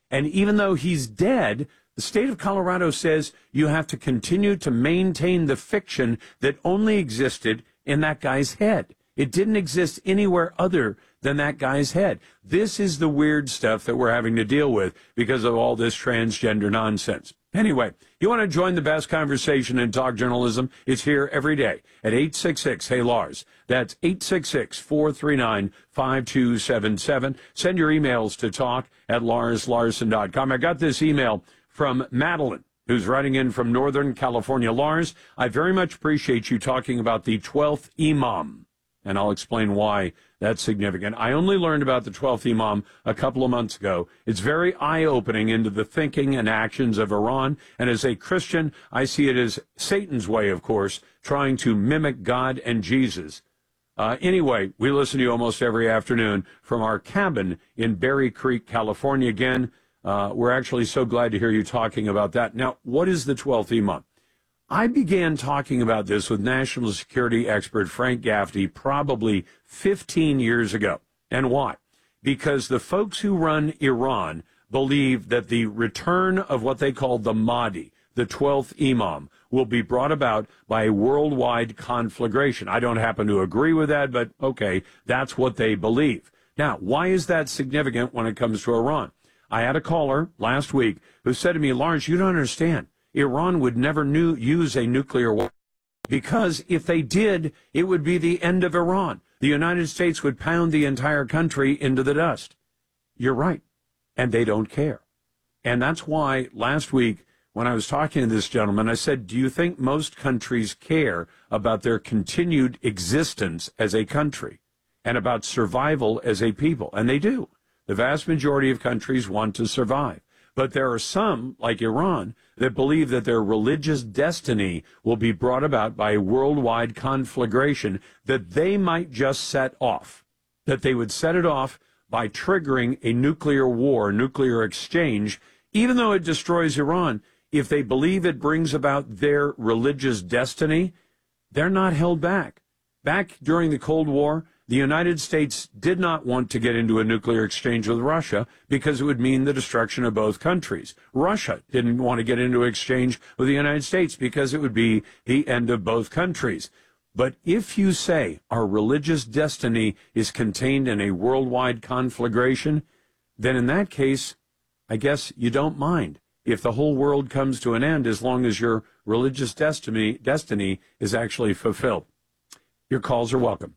And even though he's dead, the state of Colorado says you have to continue to maintain the fiction that only existed in that guy's head. It didn't exist anywhere other than that guy's head. This is the weird stuff that we're having to deal with because of all this transgender nonsense. Anyway, you want to join the best conversation in talk journalism? It's here every day at 866-HEY-LARS. That's 866-439-5277. Send your emails to talk@larslarson.com. I got this email from Madeline, who's writing in from Northern California. Lars, I very much appreciate you talking about the 12th Imam, and I'll explain why that's significant. I only learned about the 12th Imam a couple of months ago. It's very eye-opening into the thinking and actions of Iran, and as a Christian, I see it as Satan's way, of course, trying to mimic God and Jesus. Anyway, we listen to you almost every afternoon from our cabin in Berry Creek, California. Again, we're actually so glad to hear you talking about that. Now, what is the 12th Imam? I began talking about this with national security expert Frank Gaffney probably 15 years ago. And why? Because the folks who run Iran believe that the return of what they call the Mahdi, the 12th Imam, will be brought about by a worldwide conflagration. I don't happen to agree with that, but okay, that's what they believe. Now, why is that significant when it comes to Iran? I had a caller last week who said to me, Lawrence, you don't understand. Iran would never use a nuclear weapon because if they did, it would be the end of Iran. The United States would pound the entire country into the dust. You're right. And they don't care. And that's why last week when I was talking to this gentleman, I said, do you think most countries care about their continued existence as a country and about survival as a people? And they do. The vast majority of countries want to survive. But there are some, like Iran, that believe that their religious destiny will be brought about by a worldwide conflagration that they might just set off, that they would set it off by triggering a nuclear war, nuclear exchange, even though it destroys Iran. If they believe it brings about their religious destiny, they're not held back. Back during the Cold War, the United States did not want to get into a nuclear exchange with Russia because it would mean the destruction of both countries. Russia didn't want to get into an exchange with the United States because it would be the end of both countries. But if you say our religious destiny is contained in a worldwide conflagration, then in that case, I guess you don't mind if the whole world comes to an end as long as your religious destiny is actually fulfilled. Your calls are welcome.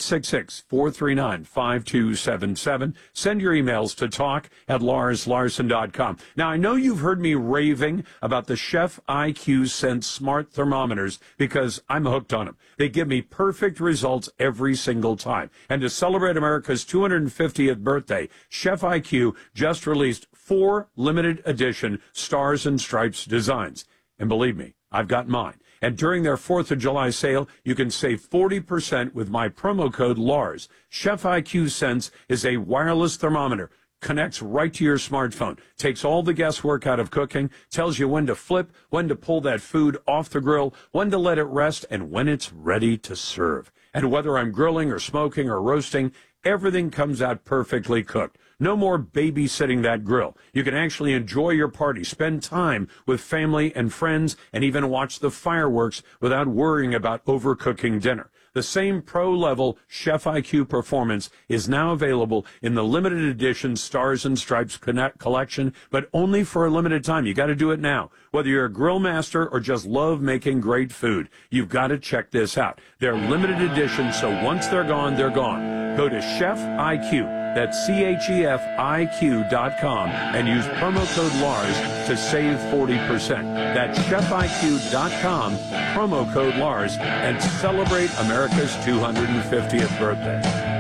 866-439-5277. Send your emails to talk@larslarson.com. Now, I know you've heard me raving about the Chef IQ Sense smart thermometers because I'm hooked on them. They give me perfect results every single time. And to celebrate America's 250th birthday, Chef IQ just released 4 limited edition Stars and Stripes designs. And believe me, I've got mine. And during their 4th of July sale, you can save 40% with my promo code LARS. Chef IQ Sense is a wireless thermometer. Connects right to your smartphone. Takes all the guesswork out of cooking. Tells you when to flip, when to pull that food off the grill, when to let it rest, and when it's ready to serve. And whether I'm grilling or smoking or roasting, everything comes out perfectly cooked. No more babysitting that grill. You can actually enjoy your party, spend time with family and friends, and even watch the fireworks without worrying about overcooking dinner. The same pro-level Chef IQ performance is now available in the limited edition Stars and Stripes collection, but only for a limited time. You got to do it now. Whether you're a grill master or just love making great food, you've got to check this out. They're limited edition, so once they're gone, they're gone. Go to Chef IQ, that's CHEFIQ.com, and use promo code LARS to save 40%. That's ChefIQ.com, promo code LARS, and celebrate America's 250th birthday.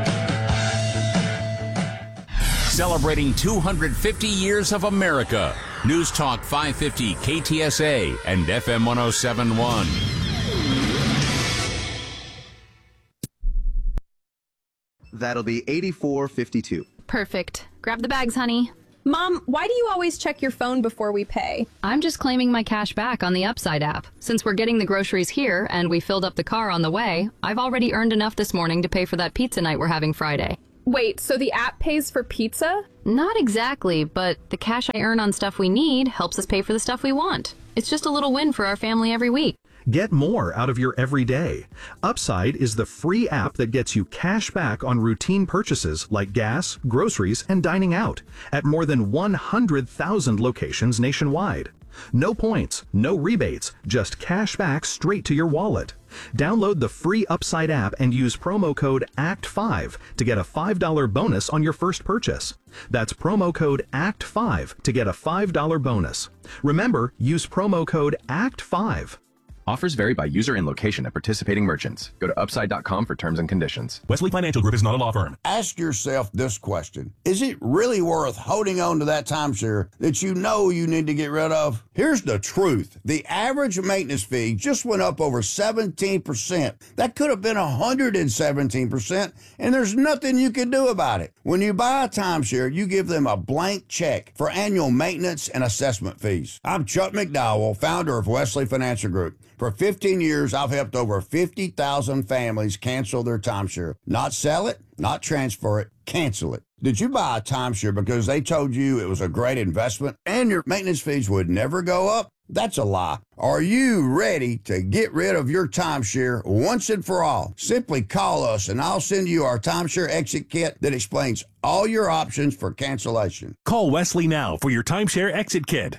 Celebrating 250 years of America. News Talk 550 KTSA and FM 1071. That'll be $84.52. Perfect. Grab the bags, honey. Mom, why do you always check your phone before we pay? I'm just claiming my cash back on the Upside app. Since we're getting the groceries here and we filled up the car on the way, I've already earned enough this morning to pay for that pizza night we're having Friday. Wait, so the app pays for pizza? Not exactly, but the cash I earn on stuff we need helps us pay for the stuff we want. It's just a little win for our family every week. Get more out of your everyday. Upside is the free app that gets you cash back on routine purchases like gas, groceries, and dining out at more than 100,000 locations nationwide. No points, no rebates, just cash back straight to your wallet. Download the free Upside app and use promo code ACT5 to get a $5 bonus on your first purchase. That's promo code ACT5 to get a $5 bonus. Remember, use promo code ACT5. Offers vary by user and location at participating merchants. Go to upside.com for terms and conditions. Wesley Financial Group is not a law firm. Ask yourself this question. Is it really worth holding on to that timeshare that you know you need to get rid of? Here's the truth. The average maintenance fee just went up over 17%. That could have been 117%, and there's nothing you can do about it. When you buy a timeshare, you give them a blank check for annual maintenance and assessment fees. I'm Chuck McDowell, founder of Wesley Financial Group. For 15 years, I've helped over 50,000 families cancel their timeshare. Not sell it, not transfer it, cancel it. Did you buy a timeshare because they told you it was a great investment and your maintenance fees would never go up? That's a lie. Are you ready to get rid of your timeshare once and for all? Simply call us and I'll send you our timeshare exit kit that explains all your options for cancellation. Call Wesley now for your timeshare exit kit.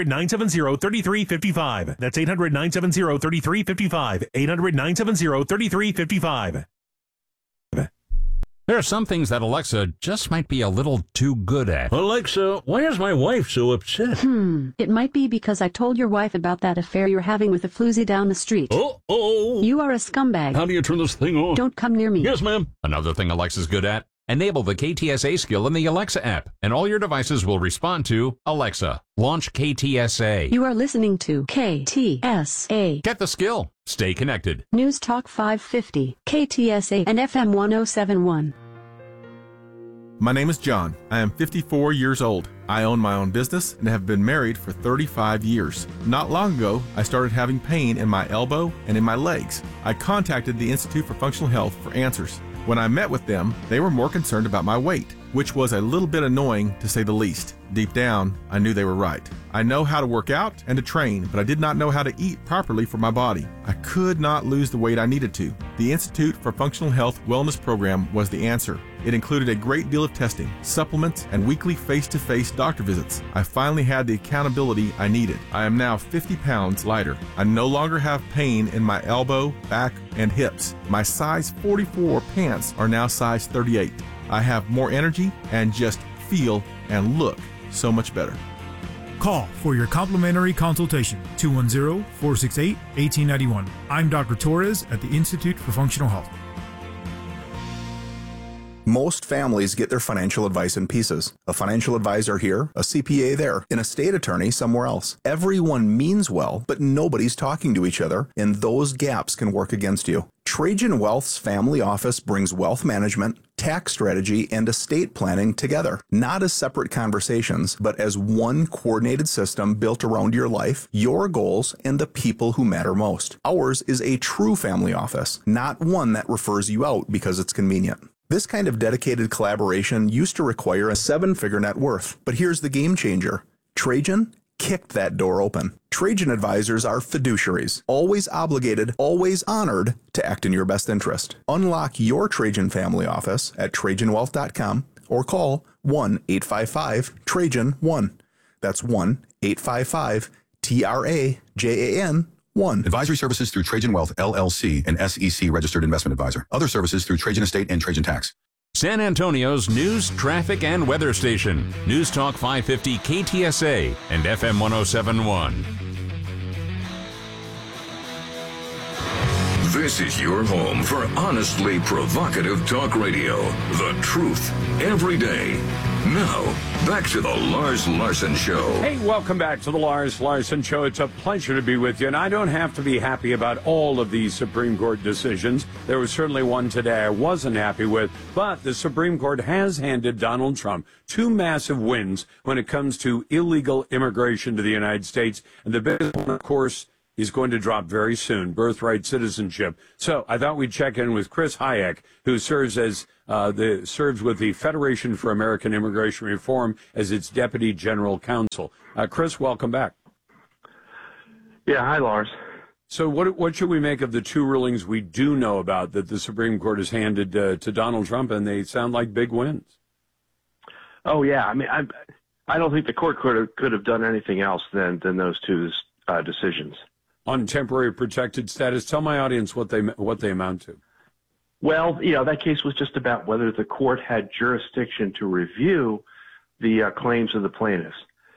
800-970-3355. That's 800-970-3355. 800-970-3355. There are some things that Alexa just might be a little too good at. Alexa, why is my wife so upset? It might be because I told your wife about that affair you're having with a floozy down the street. Uh-oh. You are a scumbag. How do you turn this thing on? Don't come near me. Yes, ma'am. Another thing Alexa's good at? Enable the KTSA skill in the Alexa app, and all your devices will respond to Alexa. Launch KTSA. You are listening to KTSA. Get the skill. Stay connected. News Talk 550, KTSA, and FM 1071. My name is John. I am 54 years old. I own my own business and have been married for 35 years. Not long ago, I started having pain in my elbow and in my legs. I contacted the Institute for Functional Health for answers. When I met with them, they were more concerned about my weight, which was a little bit annoying to say the least. Deep down, I knew they were right. I know how to work out and to train, but I did not know how to eat properly for my body. I could not lose the weight I needed to. The Institute for Functional Health Wellness Program was the answer. It included a great deal of testing, supplements, and weekly face-to-face doctor visits. I finally had the accountability I needed. I am now 50 pounds lighter. I no longer have pain in my elbow, back, and hips. My size 44 pants are now size 38. I have more energy and just feel and look so much better. Call for your complimentary consultation, 210-468-1891. I'm Dr. Torres at the Institute for Functional Health. Most families get their financial advice in pieces. A financial advisor here, a CPA there, an estate attorney somewhere else. Everyone means well, but nobody's talking to each other, and those gaps can work against you. Trajan Wealth's family office brings wealth management, tax strategy, and estate planning together, not as separate conversations, but as one coordinated system built around your life, your goals, and the people who matter most. Ours is a true family office, not one that refers you out because it's convenient. This kind of dedicated collaboration used to require a 7-figure net worth, but here's the game changer. Trajan kicked that door open. Trajan advisors are fiduciaries, always obligated, always honored to act in your best interest. Unlock your Trajan family office at TrajanWealth.com or call 1-855-TRAJAN-1. That's 1-855-TRAJAN-1. Advisory services through Trajan Wealth, LLC, an SEC registered investment advisor. Other services through Trajan Estate and Trajan Tax. San Antonio's news, traffic, and weather station. News Talk 550 KTSA and FM 1071. This is your home for honestly provocative talk radio. The truth every day. Now, back to the Lars Larson Show. Hey, welcome back to the Lars Larson Show. It's a pleasure to be with you, and I don't have to be happy about all of these Supreme Court decisions. There was certainly one today I wasn't happy with, but the Supreme Court has handed Donald Trump 2 massive wins when it comes to illegal immigration to the United States, and the biggest one, of course, is going to drop very soon, birthright citizenship. So I thought we'd check in with Chris Hayek, who serves as serves with the Federation for American Immigration Reform as its Deputy General Counsel. Chris, welcome back. Yeah, hi, Lars. So what should we make of the two rulings we do know about that the Supreme Court has handed to Donald Trump, and they sound like big wins? Oh, yeah. I mean, I don't think the court could have done anything else than those two decisions. On temporary protected status, tell my audience what they amount to. Well, that case was just about whether the court had jurisdiction to review the claims of the plaintiffs.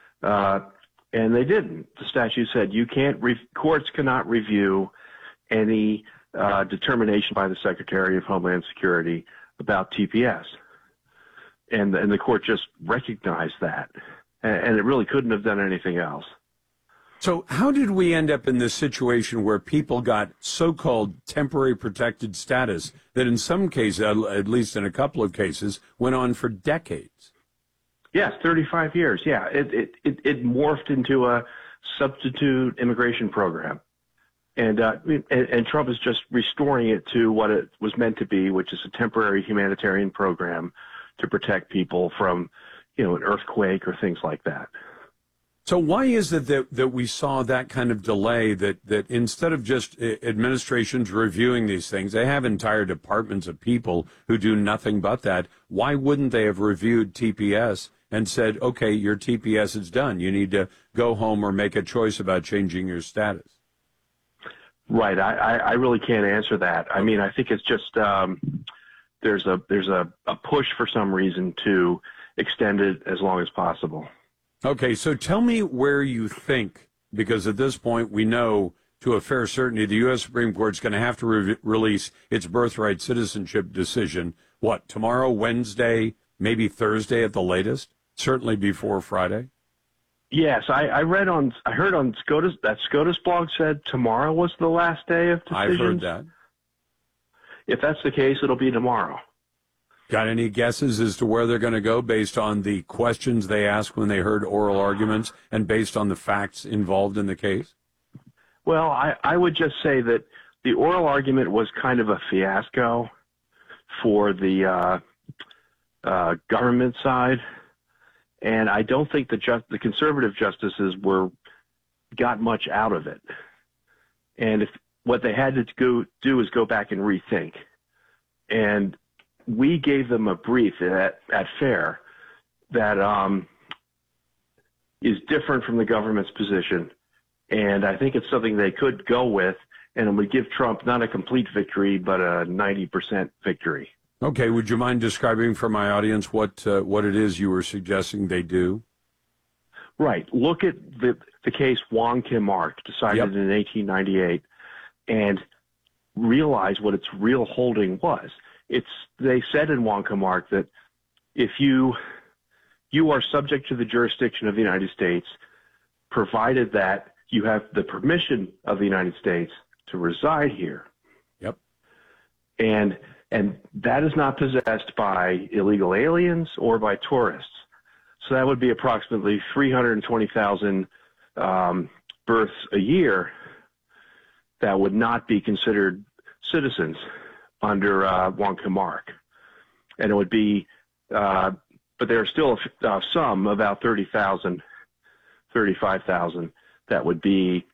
And they didn't. The statute said courts cannot review any determination by the Secretary of Homeland Security about TPS. And the court just recognized that. And it really couldn't have done anything else. So how did we end up in this situation where people got so-called temporary protected status that in some cases, at least in a couple of cases, went on for decades? Yes, 35 years. Yeah, it morphed into a substitute immigration program. And Trump is just restoring it to what it was meant to be, which is a temporary humanitarian program to protect people from, an earthquake or things like that. So why is it that we saw that kind of delay, that instead of just administrations reviewing these things, they have entire departments of people who do nothing but that? Why wouldn't they have reviewed TPS and said, okay, your TPS is done. You need to go home or make a choice about changing your status? Right. I really can't answer that. I mean, I think it's just there's a push for some reason to extend it as long as possible. Okay, so tell me where you think, because at this point we know to a fair certainty the U.S. Supreme Court is going to have to release its birthright citizenship decision, tomorrow, Wednesday, maybe Thursday at the latest, certainly before Friday? Yes, I heard on SCOTUS that SCOTUS blog said tomorrow was the last day of decisions. I've heard that. If that's the case, it'll be tomorrow. Got any guesses as to where they're going to go based on the questions they asked when they heard oral arguments and based on the facts involved in the case? Well, I would just say that the oral argument was kind of a fiasco for the government side, and I don't think the conservative justices got much out of it. And what they had to do is go back and rethink. And we gave them a brief at FAIR that is different from the government's position, and I think it's something they could go with, and it would give Trump not a complete victory, but a 90% victory. Okay, would you mind describing for my audience what it is you were suggesting they do? Right. Look at the case Wong Kim Ark, decided in 1898, and realize what its real holding was. They said in Wong Kim Ark that if you are subject to the jurisdiction of the United States, provided that you have the permission of the United States to reside here. Yep. And that is not possessed by illegal aliens or by tourists. So that would be approximately 320,000 births a year that would not be considered citizens under Wong Kim Ark. And it would be, but there are still some, about 30,000, 35,000, that would be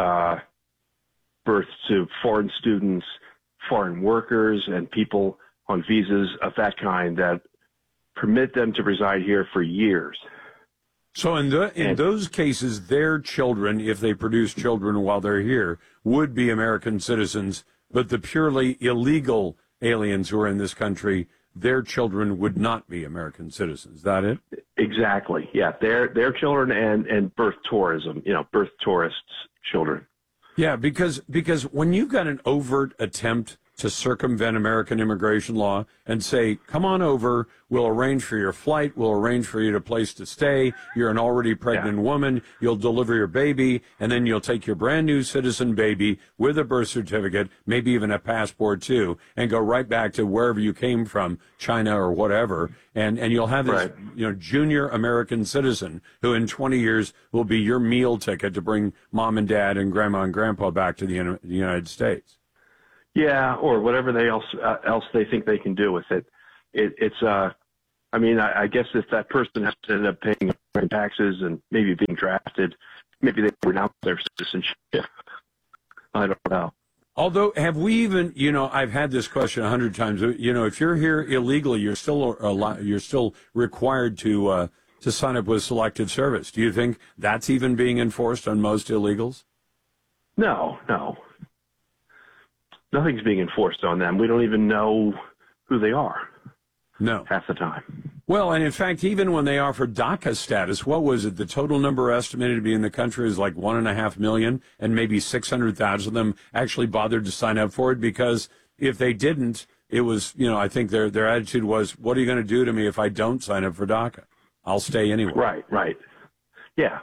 births to foreign students, foreign workers, and people on visas of that kind that permit them to reside here for years. So in those cases, their children, if they produce children while they're here, would be American citizens, but the purely illegal aliens who are in this country, their children would not be American citizens. Is that it? Exactly. Yeah, their children and birth tourism, birth tourists' children. Yeah, because when you've got an overt attempt to circumvent American immigration law and say, come on over, we'll arrange for your flight, we'll arrange for you a place to stay, you're an already pregnant woman, you'll deliver your baby, and then you'll take your brand new citizen baby with a birth certificate, maybe even a passport too, and go right back to wherever you came from, China or whatever, and you'll have this junior American citizen who in 20 years will be your meal ticket to bring mom and dad and grandma and grandpa back to the United States. Yeah, or whatever else they think they can do with it. I mean, I guess if that person has to end up paying taxes and maybe being drafted, maybe they renounce their citizenship. I don't know. Although, have we even, I've had this question 100 times. If you're here illegally, you're still required to sign up with Selective Service. Do you think that's even being enforced on most illegals? No. Nothing's being enforced on them. We don't even know who they are. No. Half the time. Well, and in fact, even when they offer DACA status, what was it? The total number estimated to be in the country is like 1.5 million, and maybe 600,000 of them actually bothered to sign up for it, because if they didn't, it was, I think their attitude was, what are you going to do to me if I don't sign up for DACA? I'll stay anyway. Right. Yeah.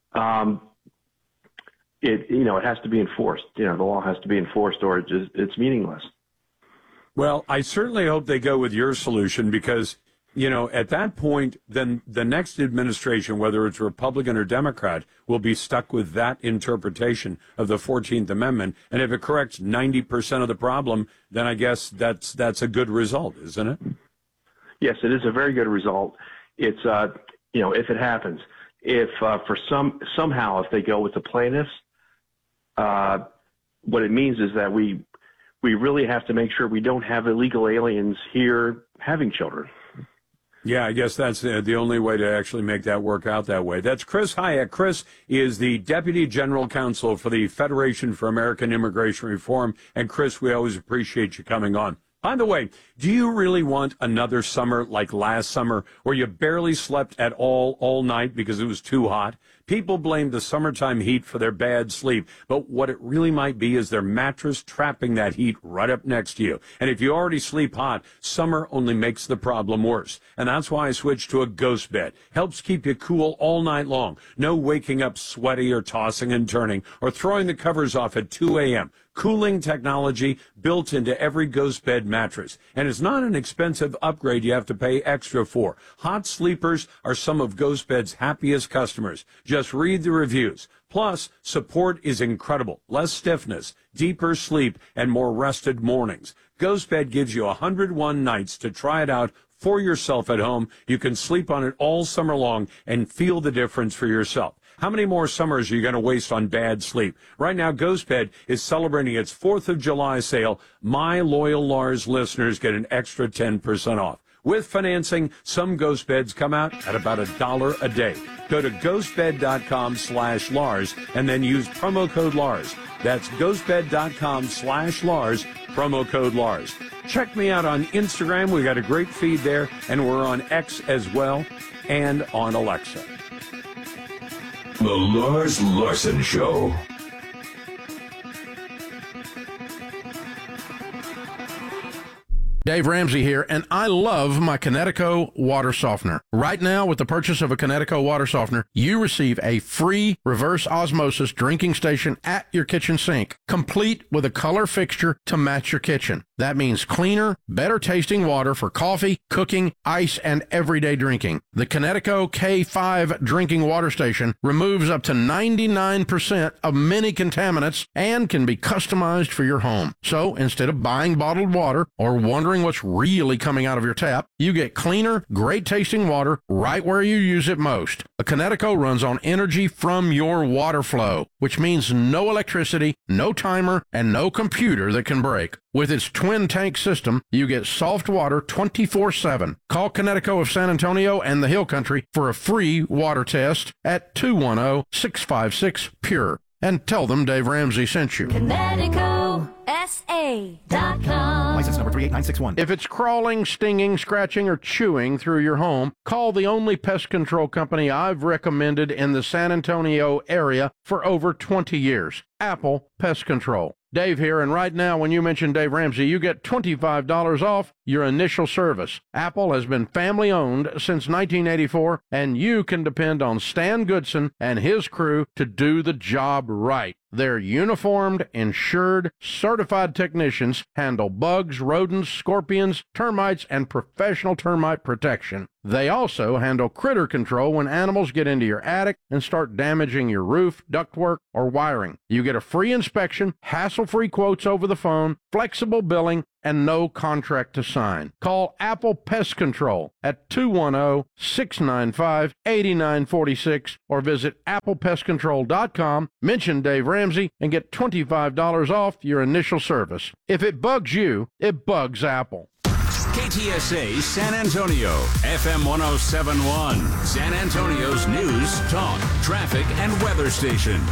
It has to be enforced. The law has to be enforced, or it's meaningless. Well, I certainly hope they go with your solution, because, at that point, then the next administration, whether it's Republican or Democrat, will be stuck with that interpretation of the 14th Amendment. And if it corrects 90% of the problem, then I guess that's a good result, isn't it? Yes, it is a very good result. It's, if it happens, if somehow if they go with the plaintiffs, what it means is that we really have to make sure we don't have illegal aliens here having children. Yeah, I guess that's the only way to actually make that work out that way. That's Chris Hayek. Chris is the Deputy General Counsel for the Federation for American Immigration Reform. And Chris, we always appreciate you coming on. By the way, do you really want another summer like last summer, where you barely slept at all night because it was too hot? People blame the summertime heat for their bad sleep, but what it really might be is their mattress trapping that heat right up next to you. And if you already sleep hot, summer only makes the problem worse. And that's why I switched to a Ghost Bed. Helps keep you cool all night long. No waking up sweaty or tossing and turning or throwing the covers off at 2 a.m. Cooling technology built into every Ghost Bed mattress. And it's not an expensive upgrade you have to pay extra for. Hot sleepers are some of Ghost Bed's happiest customers. Just read the reviews. Plus, support is incredible. Less stiffness, deeper sleep, and more rested mornings. Ghost Bed gives you 101 nights to try it out for yourself at home. You can sleep on it all summer long and feel the difference for yourself. How many more summers are you going to waste on bad sleep? Right now, Ghost Bed is celebrating its 4th of July sale. My loyal Lars listeners get an extra 10% off. With financing, some Ghost Beds come out at about $1 a day. Go to ghostbed.com/Lars and then use promo code Lars. That's ghostbed.com/Lars, promo code Lars. Check me out on Instagram. We got a great feed there, and we're on X as well, and on Alexa. The Lars Larson Show. Dave Ramsey here, and I love my Kinetico water softener. Right now, with the purchase of a Kinetico water softener, you receive a free reverse osmosis drinking station at your kitchen sink, complete with a color fixture to match your kitchen. That means cleaner, better tasting water for coffee, cooking, ice, and everyday drinking. The Kinetico K5 drinking water station removes up to 99% of many contaminants and can be customized for your home. So instead of buying bottled water or wondering what's really coming out of your tap, you get cleaner, great tasting water right where you use it most. A Kinetico runs on energy from your water flow, which means no electricity, no timer, and no computer that can break. With its twin tank system, you get soft water 24/7. Call Kinetico of San Antonio and the Hill Country for a free water test at 210-656-PURE. And tell them Dave Ramsey sent you. KineticoSA.com. License number 38961. If it's crawling, stinging, scratching, or chewing through your home, call the only pest control company I've recommended in the San Antonio area for over 20 years, Apple Pest Control. Dave here, and right now when you mention Dave Ramsey, you get $25 off your initial service. Apple has been family-owned since 1984, and you can depend on Stan Goodson and his crew to do the job right. Their uniformed, insured, certified technicians handle bugs, rodents, scorpions, termites, and professional termite protection. They also handle critter control when animals get into your attic and start damaging your roof, ductwork, or wiring. You get a free inspection, hassle-free quotes over the phone, flexible billing, and no contract to sign. Call Apple Pest Control at 210-695-8946 or visit applepestcontrol.com, mention Dave Ramsey, and get $25 off your initial service. If it bugs you, it bugs Apple. KTSA San Antonio, FM 1071, San Antonio's news, talk, traffic, and weather station.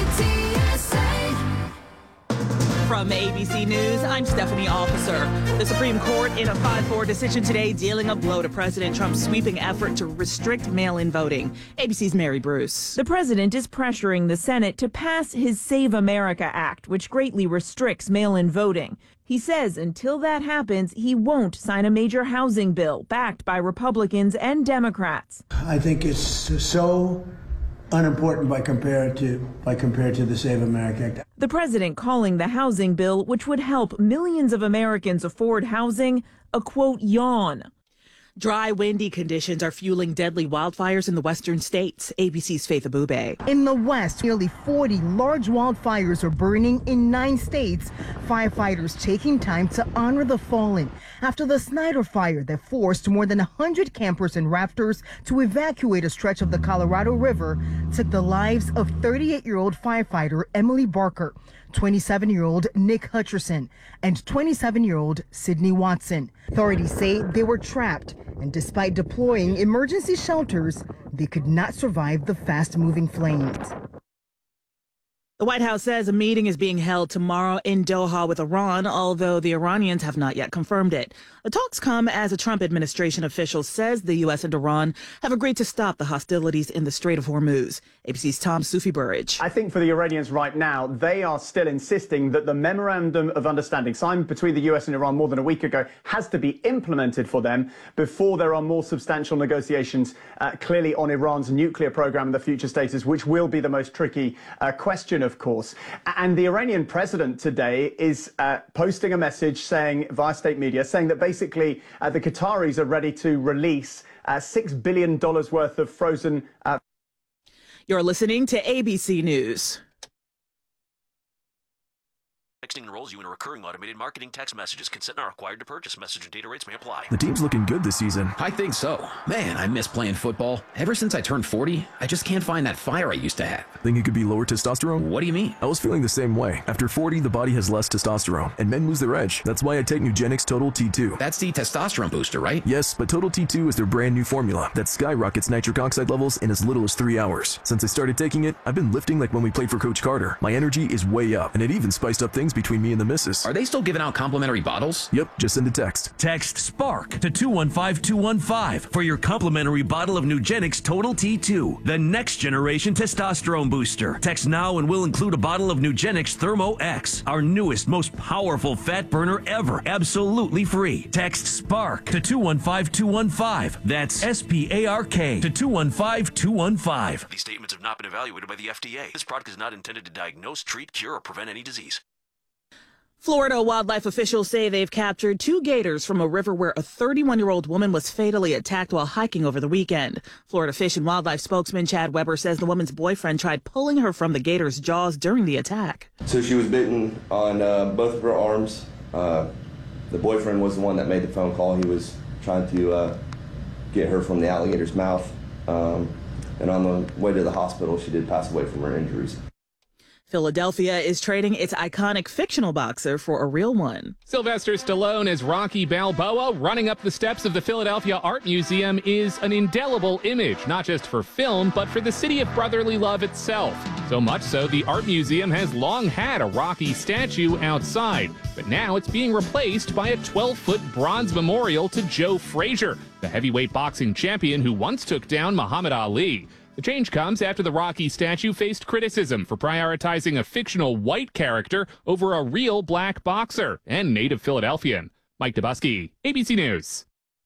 From ABC News, I'm Stephanie Officer. The Supreme Court in a 5-4 decision today dealing a blow to President Trump's sweeping effort to restrict mail-in voting. ABC's Mary Bruce. The president is pressuring the Senate to pass his Save America Act, which greatly restricts mail-in voting. He says until that happens, he won't sign a major housing bill backed by Republicans and Democrats. I think it's so unimportant by compared to the Save America Act. The president calling the housing bill, which would help millions of Americans afford housing, a quote yawn. Dry, windy conditions are fueling deadly wildfires in the western states. ABC's Faith Abube. In the west, nearly 40 large wildfires are burning in 9 states. Firefighters taking time to honor the fallen after the Snyder fire that forced more than 100 campers and rafters to evacuate a stretch of the Colorado River took the lives of 38-year-old firefighter Emily Barker, 27-year-old Nick Hutcherson, and 27-year-old Sydney Watson. Authorities say they were trapped, and despite deploying emergency shelters, they could not survive the fast-moving flames. The White House says a meeting is being held tomorrow in Doha with Iran, although the Iranians have not yet confirmed it. The talks come as a Trump administration official says the U.S. and Iran have agreed to stop the hostilities in the Strait of Hormuz. ABC's Tom Sufi-Burridge. I think for the Iranians right now, they are still insisting that the memorandum of understanding signed between the U.S. and Iran more than a week ago has to be implemented for them before there are more substantial negotiations clearly on Iran's nuclear program and the future status, which will be the most tricky question, of course. And the Iranian president today is posting a message saying, via state media, saying that basically the Qataris are ready to release $6 billion worth of frozen. You're listening to ABC News. Texting enrolls you in a recurring automated marketing text messages. Consent not required to purchase. Message and data rates may apply. The team's looking good this season. I think so. Man, I miss playing football. Ever since I turned 40, I just can't find that fire I used to have. Think it could be lower testosterone? What do you mean? I was feeling the same way. After 40, the body has less testosterone, and men lose their edge. That's why I take Nugenix Total T2. That's the testosterone booster, right? Yes, but Total T2 is their brand new formula that skyrockets nitric oxide levels in as little as 3 hours. Since I started taking it, I've been lifting like when we played for Coach Carter. My energy is way up, and it even spiced up things between me and the missus. Are they still giving out complimentary bottles? Yep, just send a text. Text SPARK to 215-215 for your complimentary bottle of Nugenix Total T2, the next generation testosterone booster. Text now and we'll include a bottle of Nugenix Thermo X, our newest, most powerful fat burner ever, absolutely free. Text SPARK to 215-215. That's SPARK to 215-215. These statements have not been evaluated by the FDA. This product is not intended to diagnose, treat, cure, or prevent any disease. Florida wildlife officials say they've captured 2 gators from a river where a 31-year-old woman was fatally attacked while hiking over the weekend. Florida Fish and Wildlife spokesman Chad Weber says the woman's boyfriend tried pulling her from the gator's jaws during the attack. So she was bitten on both of her arms. The boyfriend was the one that made the phone call. He was trying to get her from the alligator's mouth. And on the way to the hospital, she did pass away from her injuries. Philadelphia is trading its iconic fictional boxer for a real one. Sylvester Stallone as Rocky Balboa running up the steps of the Philadelphia Art Museum is an indelible image, not just for film, but for the city of brotherly love itself. So much so, the Art Museum has long had a Rocky statue outside, but now it's being replaced by a 12-foot bronze memorial to Joe Frazier, the heavyweight boxing champion who once took down Muhammad Ali. The change comes after the Rocky statue faced criticism for prioritizing a fictional white character over a real black boxer and native Philadelphian. Mike Dubusky, ABC News.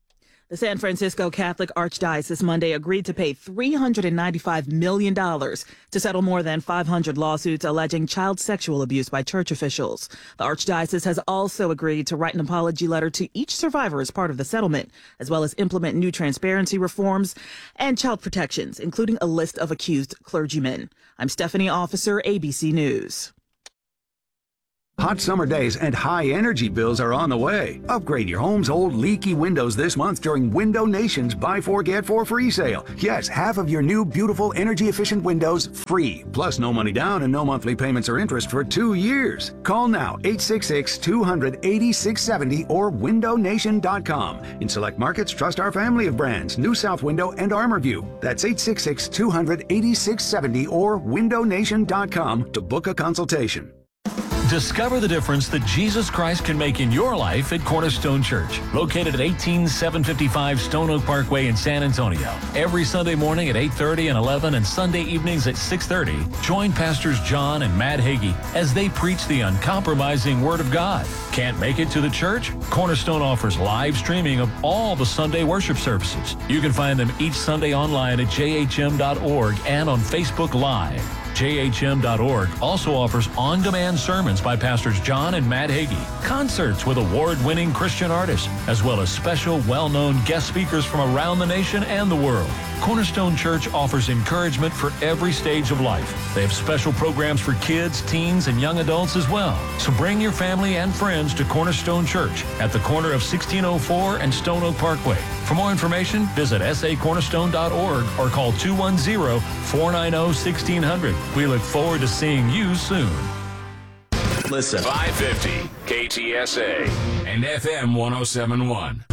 The San Francisco Catholic Archdiocese Monday agreed to pay $395 million to settle more than 500 lawsuits alleging child sexual abuse by church officials. The Archdiocese has also agreed to write an apology letter to each survivor as part of the settlement, as well as implement new transparency reforms and child protections, including a list of accused clergymen. I'm Stephanie Officer, ABC News. Hot summer days and high energy bills are on the way. Upgrade your home's old leaky windows this month during Window Nation's Buy 4 Get 4 free sale. Yes, half of your new beautiful energy efficient windows free. Plus no money down and no monthly payments or interest for 2 years. Call now 866-200-8670 or windownation.com. In select markets, trust our family of brands, New South Window and ArmorView. That's 866-200-8670 or windownation.com to book a consultation. Discover the difference that Jesus Christ can make in your life at Cornerstone Church, located at 18755 Stone Oak Parkway in San Antonio. Every Sunday morning at 8:30 and 11 and Sunday evenings at 6:30, join Pastors John and Matt Hagee as they preach the uncompromising Word of God. Can't make it to the church? Cornerstone offers live streaming of all the Sunday worship services. You can find them each Sunday online at jhm.org and on Facebook Live. JHM.org also offers on-demand sermons by Pastors John and Matt Hagee, concerts with award-winning Christian artists, as well as special well-known guest speakers from around the nation and the world. Cornerstone Church offers encouragement for every stage of life. They have special programs for kids, teens, and young adults as well. So bring your family and friends to Cornerstone Church at the corner of 1604 and Stone Oak Parkway. For more information, visit sacornerstone.org or call 210-490-1600. We look forward to seeing you soon. Listen. 550 KTSA and FM 1071.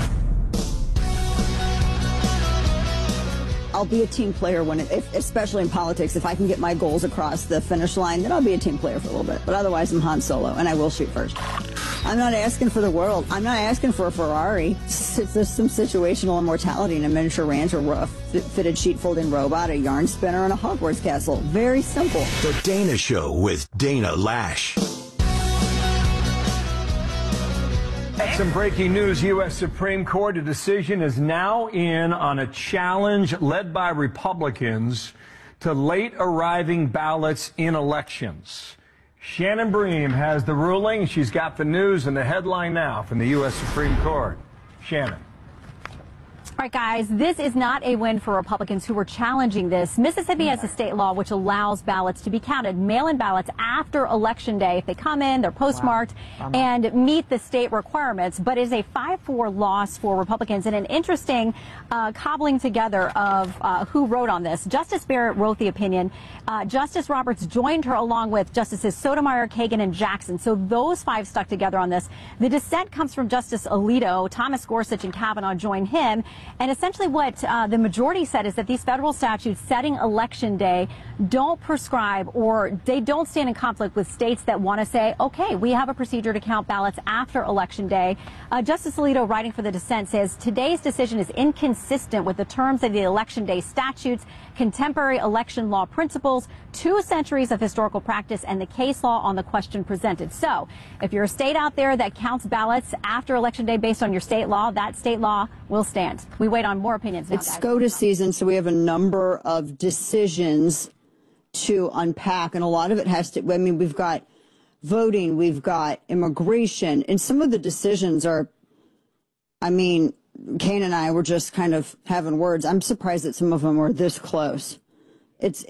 I'll be a team player especially in politics. If I can get my goals across the finish line, then I'll be a team player for a little bit. But otherwise, I'm Han Solo, and I will shoot first. I'm not asking for the world. I'm not asking for a Ferrari. There's some situational immortality in a miniature ranch, or a fitted sheet-folding robot, a yarn spinner, and a Hogwarts castle. Very simple. The Dana Show with Dana Lash. Some breaking news. U.S. Supreme Court, a decision is now in on a challenge led by Republicans to late arriving ballots in elections. Shannon Bream has the ruling. She's got the news and the headline now from the U.S. Supreme Court. Shannon. All right, guys, this is not a win for Republicans who were challenging this. Mississippi has a state law which allows ballots to be counted, mail-in ballots after Election Day. If they come in, they're postmarked and meet the state requirements, but is a 5-4 loss for Republicans. And an interesting cobbling together of who wrote on this. Justice Barrett wrote the opinion. Justice Roberts joined her along with Justices Sotomayor, Kagan, and Jackson. So those 5 stuck together on this. The dissent comes from Justice Alito. Thomas Gorsuch and Kavanaugh join him. And essentially what the majority said is that these federal statutes setting Election Day don't prescribe, or they don't stand in conflict with states that want to say, okay, we have a procedure to count ballots after Election Day. Justice Alito, writing for the dissent, says today's decision is inconsistent with the terms of the Election Day statutes, contemporary election law principles, 2 centuries of historical practice, and the case law on the question presented. So if you're a state out there that counts ballots after Election Day based on your state law, that state law will stand. We wait on more opinions now, It's guys. SCOTUS season, so we have a number of decisions to unpack, and a lot of it has to, I mean, we've got voting, we've got immigration, and some of the decisions are, I mean, Kane and I were just kind of having words. I'm surprised that some of them were this close. It's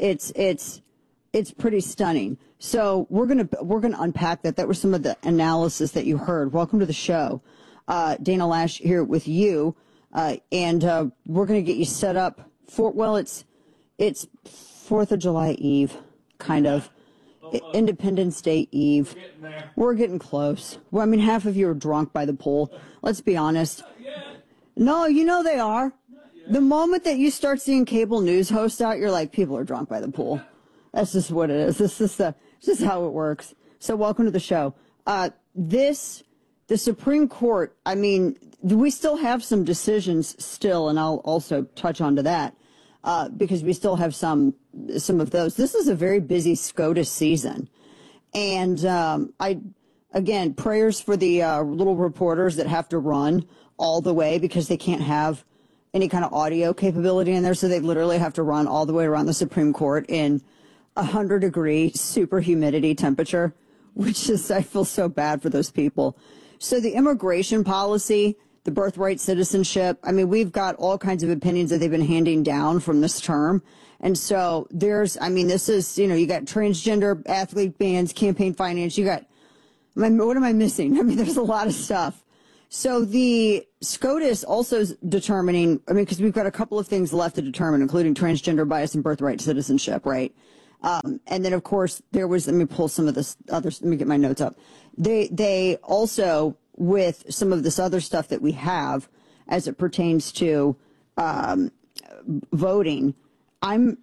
pretty stunning. So we're gonna unpack that. That was some of the analysis that you heard. Welcome to the show. Dana Lash here with you. And we're going to get you set up for, well, it's 4th of July Eve, kind of. Independence Day Eve. We're getting close. Well, I mean, half of you are drunk by the pool. Let's be honest. No, you know they are. The moment that you start seeing cable news hosts out, you're like, people are drunk by the pool. That's just what it is. This is how it works. So welcome to the show. The Supreme Court, I mean, we still have some decisions still, and I'll also touch on to that, because we still have some of those. This is a very busy SCOTUS season. And again, prayers for the little reporters that have to run all the way because they can't have any kind of audio capability in there. So they literally have to run all the way around the Supreme Court in 100-degree super humidity temperature, which is, I feel so bad for those people. So the immigration policy, the birthright citizenship, I mean, we've got all kinds of opinions that they've been handing down from this term. And so this is, you got transgender athlete bans, campaign finance, what am I missing? I mean, there's a lot of stuff. So the SCOTUS also is determining, because we've got a couple of things left to determine, including transgender bias and birthright citizenship, right? And then, of course, there was, let me pull some of this let me get my notes up. They also, with some of this other stuff that we have as it pertains to voting, I'm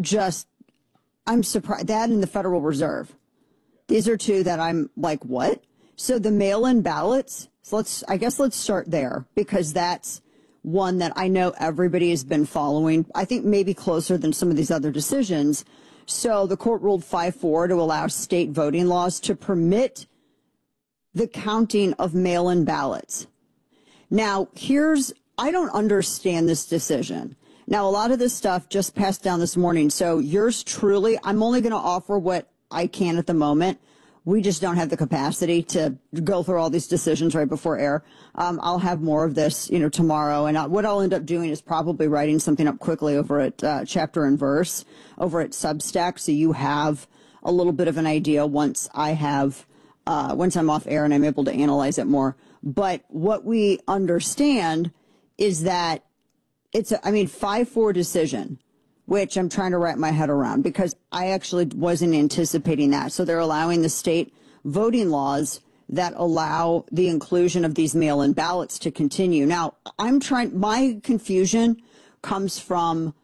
surprised. That and the Federal Reserve. These are two that I'm like, what? So the mail-in ballots, I guess let's start there, because that's one that I know everybody has been following, I think maybe closer than some of these other decisions. So the court ruled 5-4 to allow state voting laws to permit the counting of mail-in ballots. Now, I don't understand this decision. Now, a lot of this stuff just passed down this morning. So yours truly, I'm only going to offer what I can at the moment. We just don't have the capacity to go through all these decisions right before air. I'll have more of this, tomorrow. And what I'll end up doing is probably writing something up quickly over at Chapter and Verse over at Substack. So you have a little bit of an idea once I'm off air and I'm able to analyze it more. But what we understand is that it's a 5-4 decision, which I'm trying to wrap my head around, because I actually wasn't anticipating that. So they're allowing the state voting laws that allow the inclusion of these mail-in ballots to continue. Now, my confusion comes from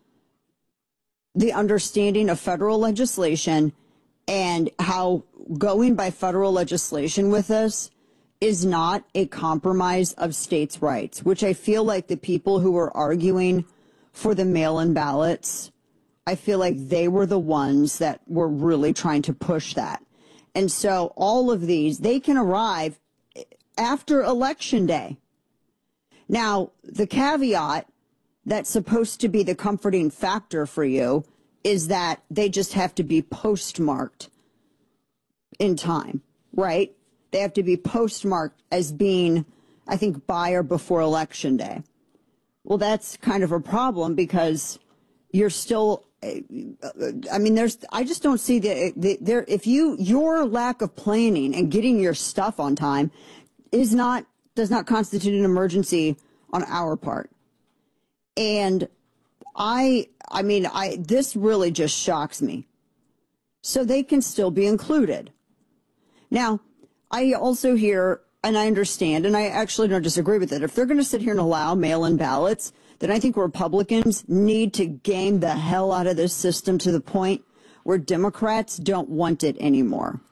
the understanding of federal legislation and how going by federal legislation with this is not a compromise of states' rights, which I feel like the people who were arguing for the mail-in ballots, I feel like they were the ones that were really trying to push that. And so all of these, they can arrive after Election Day. Now, the caveat that's supposed to be the comforting factor for you is that they just have to be postmarked in time, right? They have to be postmarked as being, I think, by or before Election Day. Well, that's kind of a problem because you're still, I just don't see your lack of planning and getting your stuff on time does not constitute an emergency on our part. And this really just shocks me. So they can still be included. Now, I also hear, and I understand, and I actually don't disagree with it, if they're going to sit here and allow mail-in ballots, then I think Republicans need to game the hell out of this system to the point where Democrats don't want it anymore.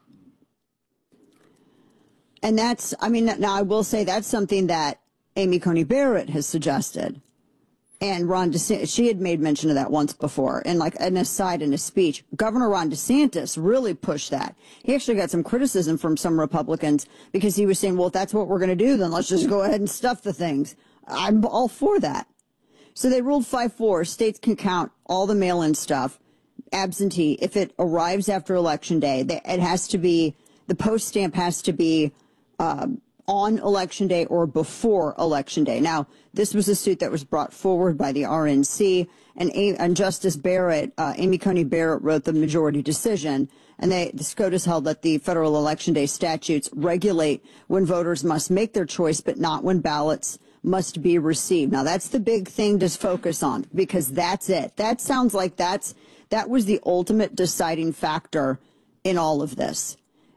And now I will say that's something that Amy Coney Barrett has suggested. And Ron DeSantis, she had made mention of that once before, and like an aside in a speech. Governor Ron DeSantis really pushed that. He actually got some criticism from some Republicans because he was saying, well, if that's what we're going to do, then let's just go ahead and stuff the things. I'm all for that. So they ruled 5-4. States can count all the mail-in stuff, absentee, if it arrives after Election Day. It has to be, the post stamp has to be on Election Day or before Election Day. Now, this was a suit that was brought forward by the RNC, and Justice Barrett, Amy Coney Barrett, wrote the majority decision, and the SCOTUS held that the federal Election Day statutes regulate when voters must make their choice, but not when ballots must be received. Now, that's the big thing to focus on, because that's it. That sounds like that was the ultimate deciding factor in all of this.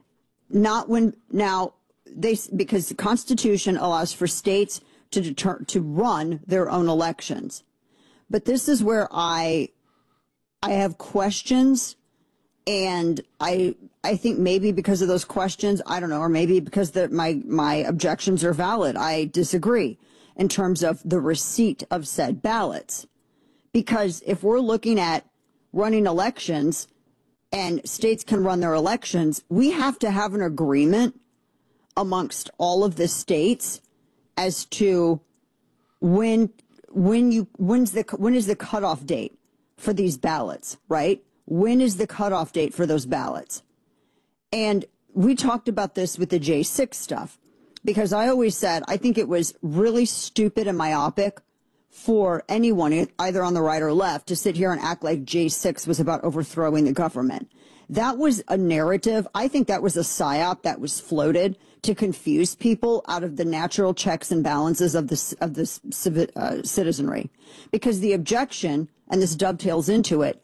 Because the Constitution allows for states to run their own elections. But this is where I have questions, and I think maybe because of those questions, I don't know, or maybe because my objections are valid, I disagree in terms of the receipt of said ballots. Because if we're looking at running elections and states can run their elections, we have to have an agreement amongst all of the states as to when when is the cutoff date for these ballots, right? When is the cutoff date for those ballots? And we talked about this with the J6 stuff, because I always said I think it was really stupid and myopic for anyone, either on the right or left, to sit here and act like J6 was about overthrowing the government. That was a narrative. I think that was a psyop that was floated to confuse people out of the natural checks and balances of the citizenry. Because the objection, and this dovetails into it,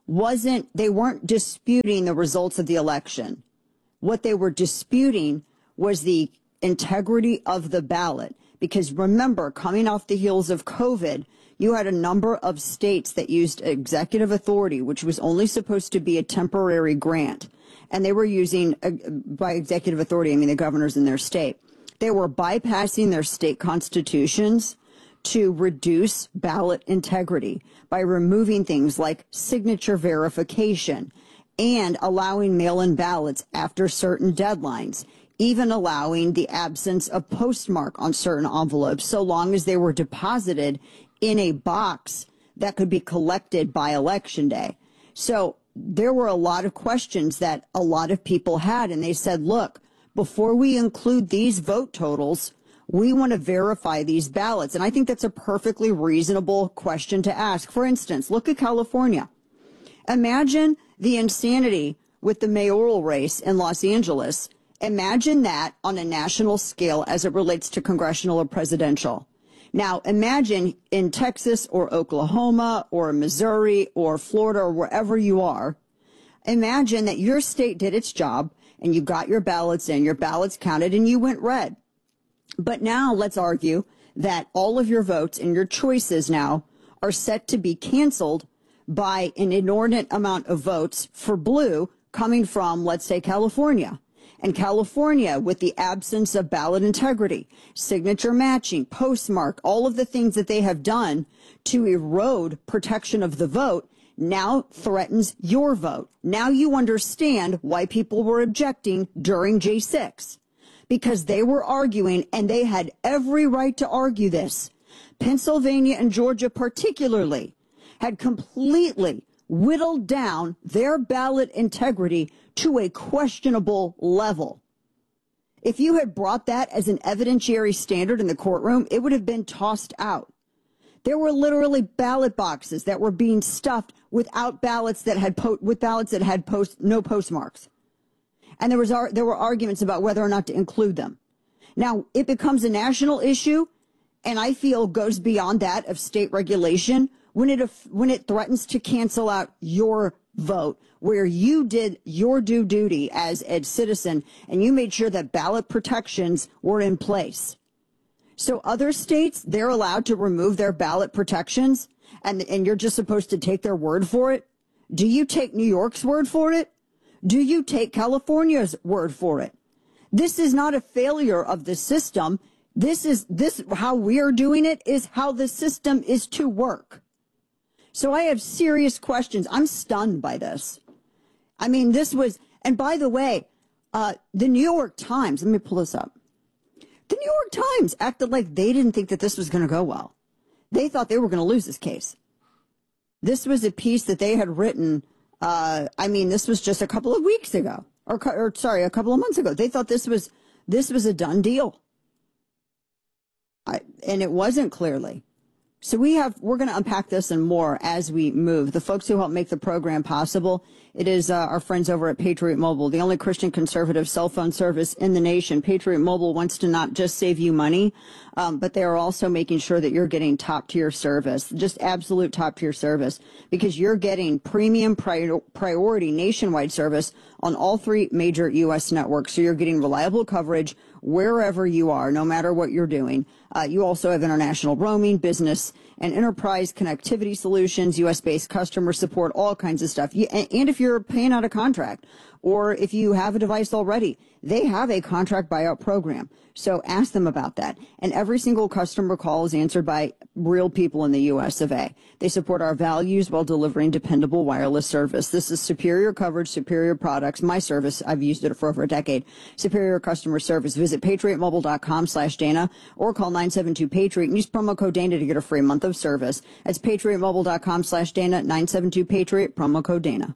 they weren't disputing the results of the election. What they were disputing was the integrity of the ballot. Because remember, coming off the heels of COVID, you had a number of states that used executive authority, which was only supposed to be a temporary grant. And they were using, by executive authority, I mean the governors in their state. They were bypassing their state constitutions to reduce ballot integrity by removing things like signature verification and allowing mail-in ballots after certain deadlines, even allowing the absence of postmark on certain envelopes so long as they were deposited in a box that could be collected by Election Day. So there were a lot of questions that a lot of people had, and they said, look, before we include these vote totals, we want to verify these ballots. And I think that's a perfectly reasonable question to ask. For instance, look at California. Imagine the insanity with the mayoral race in Los Angeles. Imagine that on a national scale as it relates to congressional or presidential. Now, imagine in Texas or Oklahoma or Missouri or Florida or wherever you are, imagine that your state did its job and you got your ballots in, your ballots counted, and you went red. But now let's argue that all of your votes and your choices now are set to be canceled by an inordinate amount of votes for blue coming from, let's say, California. And California, with the absence of ballot integrity, signature matching, postmark, all of the things that they have done to erode protection of the vote, now threatens your vote. Now you understand why people were objecting during J6. Because they were arguing, and they had every right to argue this. Pennsylvania and Georgia particularly had completely whittled down their ballot integrity to a questionable level. If you had brought that as an evidentiary standard in the courtroom, it would have been tossed out. There were literally ballot boxes that were being stuffed without ballots that had no postmarks. And there were arguments about whether or not to include them. Now, it becomes a national issue, and I feel goes beyond that of state regulation when it threatens to cancel out your vote, where you did your due duty as a citizen and you made sure that ballot protections were in place. So other states, they're allowed to remove their ballot protections, and you're just supposed to take their word for it. Do you take New York's word for it? Do you take California's word for it? This is not a failure of the system. This how we are doing it is how the system is to work. So I have serious questions. I'm stunned by this. I mean, this was, and by the way, the New York Times, let me pull this up. The New York Times acted like they didn't think that this was going to go well. They thought they were going to lose this case. This was a piece that they had written, this was just a couple of weeks ago, a couple of months ago. They thought this was a done deal. And it wasn't, clearly. So we're going to unpack this and more as we move. The folks who help make the program possible, it is our friends over at Patriot Mobile, the only Christian conservative cell phone service in the nation. Patriot Mobile wants to not just save you money, but they are also making sure that you're getting top-tier service, just absolute top-tier service, because you're getting premium priority nationwide service on all three major U.S. networks. So you're getting reliable coverage wherever you are, no matter what you're doing. You also have international roaming, business and enterprise connectivity solutions, U.S.-based customer support, all kinds of stuff. And if you're paying out a contract, or if you have a device already, they have a contract buyout program. So ask them about that. And every single customer call is answered by real people in the U.S. of A. They support our values while delivering dependable wireless service. This is superior coverage, superior products. My service, I've used it for over a decade. Superior customer service. Visit patriotmobile.com/Dana or call 972-PATRIOT and use promo code Dana to get a free month of of service. That's patriotmobile.com/Dana, 972-PATRIOT, promo code Dana.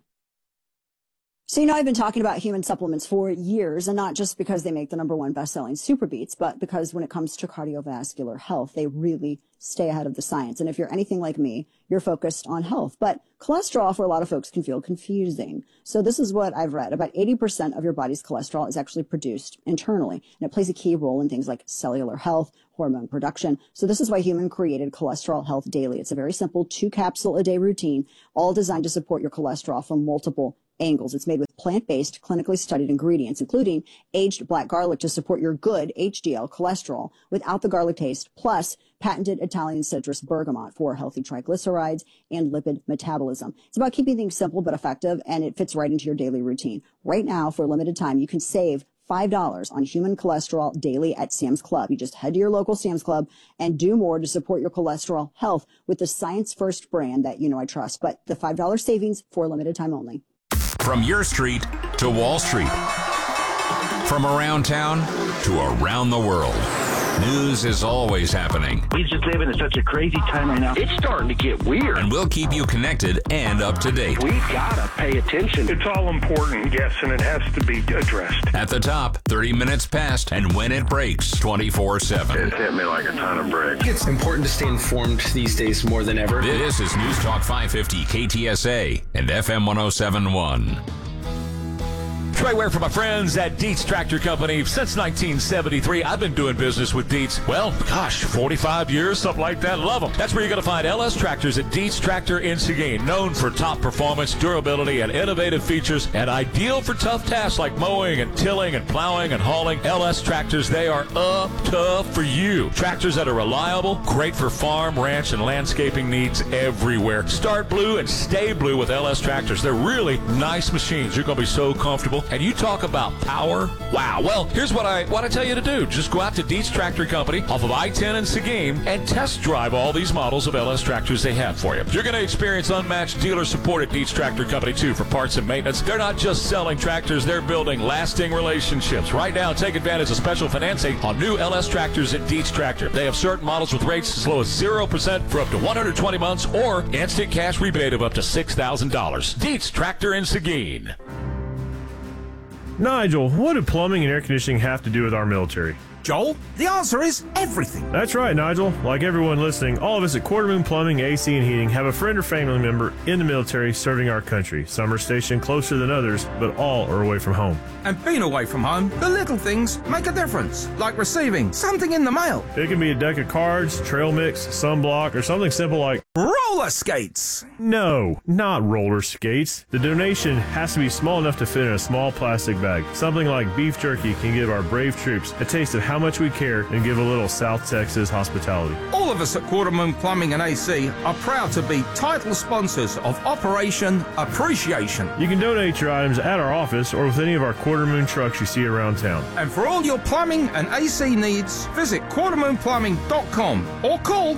So, I've been talking about human supplements for years, and not just because they make the #1 best-selling Super Beets, but because when it comes to cardiovascular health, they really stay ahead of the science. And if you're anything like me, you're focused on health. But cholesterol, for a lot of folks, can feel confusing. So this is what I've read. About 80% of your body's cholesterol is actually produced internally, and it plays a key role in things like cellular health, hormone production. So this is why Human created Cholesterol Health Daily. It's a very simple 2-capsule-a-day routine, all designed to support your cholesterol from multiple angles. It's made with plant-based, clinically studied ingredients, including aged black garlic to support your good HDL cholesterol without the garlic taste, plus patented Italian citrus bergamot for healthy triglycerides and lipid metabolism. It's about keeping things simple but effective, and it fits right into your daily routine. Right now, for a limited time, you can save $5 on Human Cholesterol Daily at Sam's Club. You just head to your local Sam's Club and do more to support your cholesterol health with the Science First brand that I trust. But the $5 savings for a limited time only. From your street to Wall Street. From around town to around the world. News is always happening. We just live in such a crazy time right now. It's starting to get weird. And we'll keep you connected and up to date. We've got to pay attention. It's all important, yes, and it has to be addressed. At the top, 30 minutes past, and when it breaks, 24/7. It hit me like a ton of bricks. It's important to stay informed these days more than ever. This is News Talk 550 KTSA and FM 107.1. Troy Ware for my friends at Dietz Tractor Company. Since 1973, I've been doing business with Dietz. 45 years, something like that. Love them. That's where you're going to find LS Tractors at Dietz Tractor in Seguin. Known for top performance, durability, and innovative features, and ideal for tough tasks like mowing and tilling and plowing and hauling. LS Tractors, they are up tough for you. Tractors that are reliable, great for farm, ranch, and landscaping needs everywhere. Start blue and stay blue with LS Tractors. They're really nice machines. You're going to be so comfortable. And you talk about power. Wow. Well, here's what I want to tell you to do. Just go out to Dietz Tractor Company off of I-10 in Seguin and test drive all these models of LS tractors they have for you. You're going to experience unmatched dealer support at Dietz Tractor Company, too, for parts and maintenance. They're not just selling tractors. They're building lasting relationships. Right now, take advantage of special financing on new LS tractors at Dietz Tractor. They have certain models with rates as low as 0% for up to 120 months or instant cash rebate of up to $6,000. Dietz Tractor in Seguin. Nigel, what do plumbing and air conditioning have to do with our military? Joel, the answer is everything. That's right, Nigel. Like everyone listening, all of us at Quarter Moon Plumbing, AC, and Heating have a friend or family member in the military serving our country. Some are stationed closer than others, but all are away from home. And being away from home, the little things make a difference, like receiving something in the mail. It can be a deck of cards, trail mix, sunblock, or something simple like roller skates. No, not roller skates. The donation has to be small enough to fit in a small plastic bag. Something like beef jerky can give our brave troops a taste of how much we care and give a little South Texas hospitality. All of us at Quarter Moon Plumbing and AC are proud to be title sponsors of Operation Appreciation. You can donate your items at our office or with any of our Quarter Moon trucks you see around town. And for all your plumbing and AC needs, visit quartermoonplumbing.com or call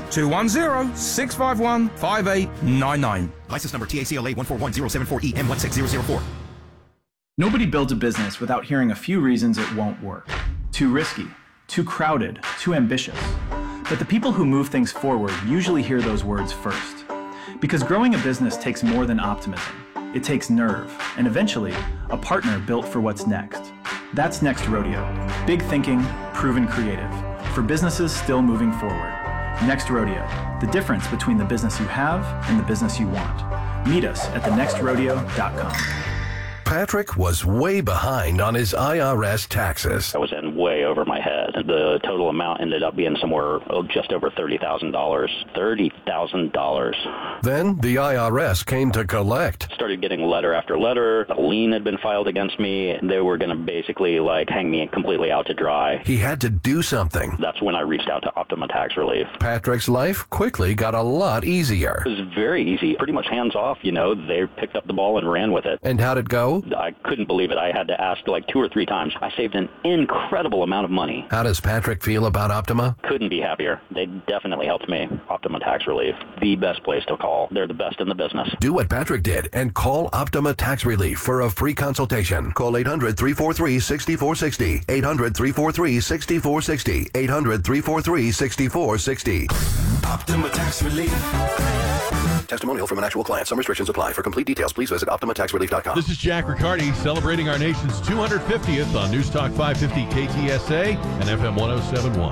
210-651-5899. License number TACLA 141074EM16004. Nobody builds a business without hearing a few reasons it won't work. Too risky, too crowded, too ambitious. But the people who move things forward usually hear those words first. Because growing a business takes more than optimism. It takes nerve, and eventually, a partner built for what's next. That's Next Rodeo. Big thinking, proven creative. For businesses still moving forward. Next Rodeo. The difference between the business you have and the business you want. Meet us at thenextrodeo.com. Patrick was way behind on his IRS taxes. I was in way over my head. The total amount ended up being somewhere just over $30,000. $30,000. Then the IRS came to collect. Started getting letter after letter. A lien had been filed against me. They were going to basically hang me completely out to dry. He had to do something. That's when I reached out to Optima Tax Relief. Patrick's life quickly got a lot easier. It was very easy. Pretty much hands off, They picked up the ball and ran with it. And how'd it go? I couldn't believe it. I had to ask like 2 or 3 times. I saved an incredible amount of money. How does Patrick feel about Optima? Couldn't be happier. They definitely helped me. Optima Tax Relief, the best place to call. They're the best in the business. Do what Patrick did and call Optima Tax Relief for a free consultation. Call 800-343-6460. 800-343-6460. 800-343-6460. Optima Tax Relief. Testimonial from an actual client. Some restrictions apply. For complete details, please visit OptimaTaxRelief.com. This is Jack Riccardi celebrating our nation's 250th on News Talk 550 KTSA and FM 1071.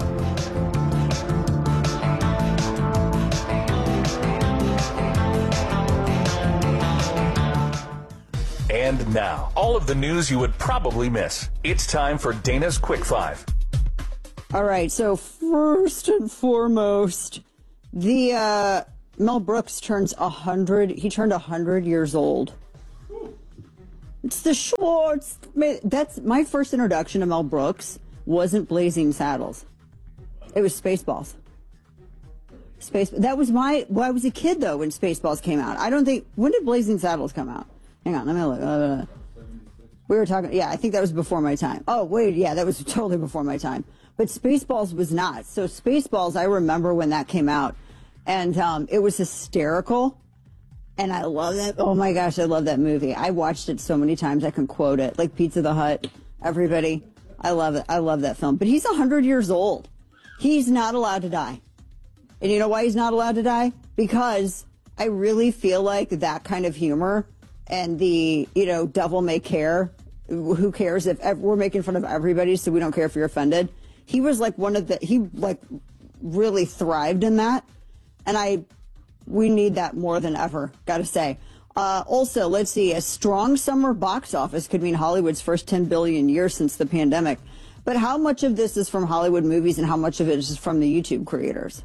And now, all of the news you would probably miss. It's time for Dana's Quick 5. All right, so first and foremost, the Mel Brooks turns 100. He turned 100 years old. It's the Schwartz. That's my first introduction to Mel Brooks. Wasn't Blazing Saddles. It was Spaceballs. That was I was a kid though when Spaceballs came out. I don't think. When did Blazing Saddles come out? Hang on, let me look. We were talking. Yeah, I think that was before my time. Oh wait, yeah, that was totally before my time. But Spaceballs was not. So Spaceballs, I remember when that came out. And it was hysterical, and I love that. Oh my gosh, I love that movie. I watched it so many times I can quote it, like Pizza the Hut. Everybody, I love it. I love that film. But he's 100 years old. He's not allowed to die. And you know why he's not allowed to die? Because I really feel like that kind of humor and the, devil may care. Who cares if we're making fun of everybody, so we don't care if you're offended. He was like he really thrived in that. And we need that more than ever, gotta say. Also, let's see, a strong summer box office could mean Hollywood's first 10 billion year since the pandemic. But how much of this is from Hollywood movies and how much of it is from the YouTube creators?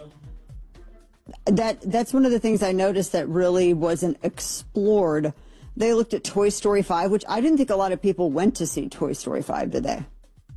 That's one of the things I noticed that really wasn't explored. They looked at Toy Story 5, which I didn't think a lot of people went to see Toy Story 5, did they?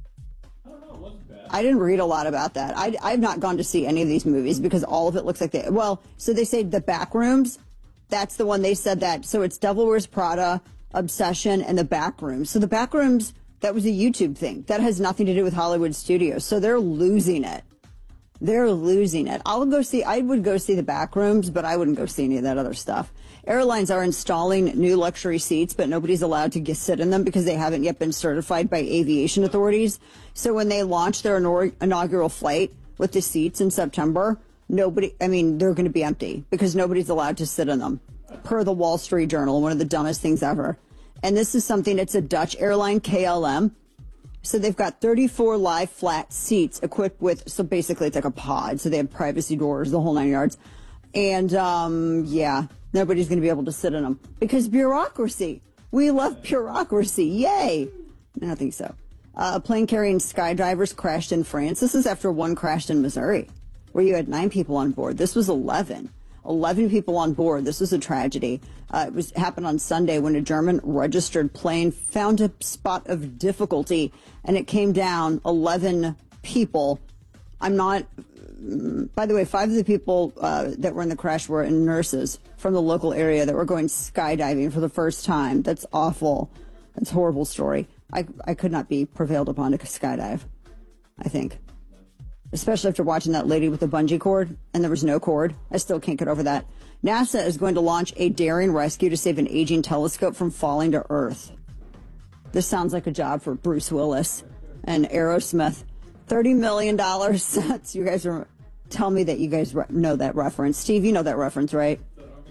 I didn't read a lot about that. I've not gone to see any of these movies because all of it looks like so they say The Backrooms. That's the one they said that. So it's Devil Wears Prada, Obsession, and The Backrooms. So The Backrooms, that was a YouTube thing. That has nothing to do with Hollywood Studios. So they're losing it. They're losing it. I would go see The Backrooms, but I wouldn't go see any of that other stuff. Airlines are installing new luxury seats, but nobody's allowed to sit in them because they haven't yet been certified by aviation authorities. So when they launch their inaugural flight with the seats in September, they're going to be empty because nobody's allowed to sit in them, per the Wall Street Journal, one of the dumbest things ever. And this is something, it's a Dutch airline, KLM. So they've got 34 live flat seats equipped with, so basically it's like a pod. So they have privacy doors, the whole 9 yards. And, nobody's going to be able to sit in them because bureaucracy. We love bureaucracy. Yay. I don't think so. A plane carrying skydivers crashed in France. This is after one crashed in Missouri where you had 9 people on board. This was 11. 11 people on board. This was a tragedy. It happened on Sunday when a German registered plane found a spot of difficulty and it came down. 11 people. By the way, 5 of the people that were in the crash were nurses from the local area that were going skydiving for the first time. That's awful. That's a horrible story. I could not be prevailed upon to skydive, I think. Especially after watching that lady with the bungee cord and there was no cord. I still can't get over that. NASA is going to launch a daring rescue to save an aging telescope from falling to Earth. This sounds like a job for Bruce Willis and Aerosmith. $30 million. You guys tell me that you guys know that reference. Steve, you know that reference, right?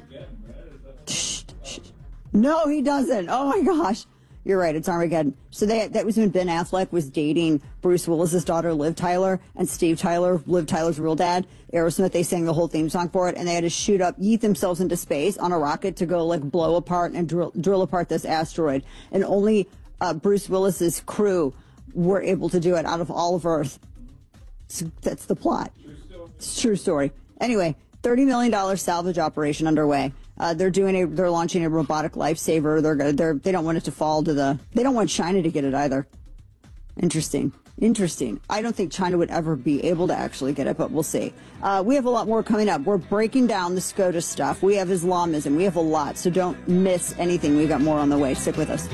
No, he doesn't. Oh my gosh. You're right. It's Armageddon. So that was when Ben Affleck was dating Bruce Willis's daughter, Liv Tyler, and Steve Tyler, Liv Tyler's real dad, Aerosmith. They sang the whole theme song for it, and they had to yeet themselves into space on a rocket to go blow apart and drill apart this asteroid. And only Bruce Willis's crew were able to do it out of all of Earth. So that's the plot. It's a true story. Anyway, $30 million salvage operation underway. They're launching a robotic lifesaver. They don't want it to fall to they don't want China to get it either. Interesting. Interesting. I don't think China would ever be able to actually get it, but we'll see. We have a lot more coming up. We're breaking down the SCOTUS stuff. We have Islamism. We have a lot, so don't miss anything. We've got more on the way. Stick with us.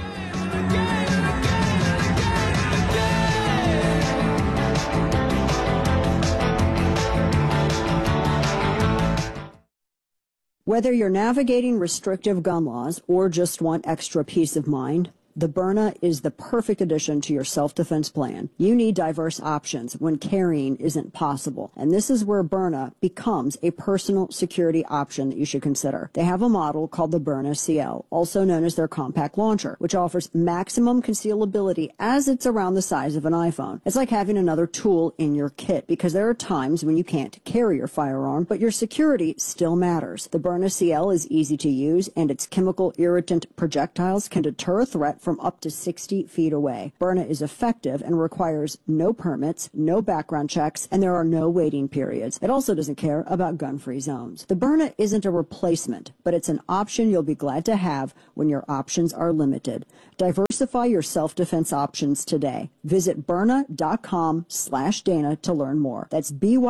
Whether you're navigating restrictive gun laws or just want extra peace of mind, the Byrna is the perfect addition to your self-defense plan. You need diverse options when carrying isn't possible. And this is where Byrna becomes a personal security option that you should consider. They have a model called the Byrna CL, also known as their compact launcher, which offers maximum concealability as it's around the size of an iPhone. It's like having another tool in your kit, because there are times when you can't carry your firearm, but your security still matters. The Byrna CL is easy to use, and its chemical irritant projectiles can deter a threat from up to 60 feet away. Byrna is effective and requires no permits, no background checks, and there are no waiting periods. It also doesn't care about gun-free zones. The Byrna isn't a replacement, but it's an option you'll be glad to have when your options are limited. Diversify your self-defense options today. Visit Byrna.com/Dana to learn more. That's